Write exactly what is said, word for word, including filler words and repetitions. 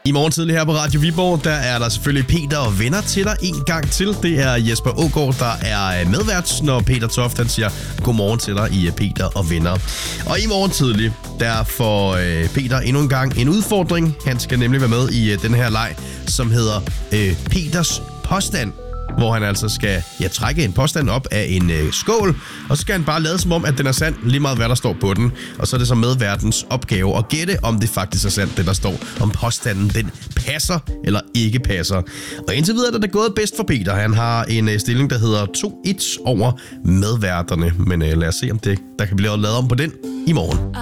I morgen tidlig her på Radio Viborg, der er der selvfølgelig Peter og venner til dig en gang til. Det er Jesper Aagaard, der er medvært, når Peter Toft han siger godmorgen til dig i Peter og venner. Og i morgen tidlig, der får Peter endnu en gang en udfordring. Han skal nemlig være med i den her leg, som hedder øh, Peters påstand. Hvor han altså skal ja, trække en påstand op af en øh, skål, og så skal han bare lade som om, at den er sand, lige meget hvad der står på den. Og så er det så medværtens opgave at gætte, om det faktisk er sandt, det der står, om påstanden den passer eller ikke passer. Og indtil videre er det gået bedst for Peter. Han har en øh, stilling, der hedder to et over medværterne. Men øh, lad os se, om det, der kan blive lavet om på den i morgen.